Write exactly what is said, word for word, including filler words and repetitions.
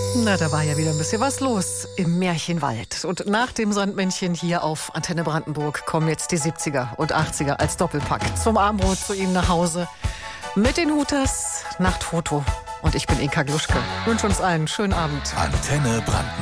Na, da war ja wieder ein bisschen was los im Märchenwald. Und nach dem Sandmännchen hier auf Antenne Brandenburg kommen jetzt die siebziger und achtziger als Doppelpack zum Abendbrot zu Ihnen nach Hause mit den Hutas Nachtfoto. Und ich bin Inka Gluschke. Ich wünsche uns allen einen schönen Abend. Antenne Brandenburg.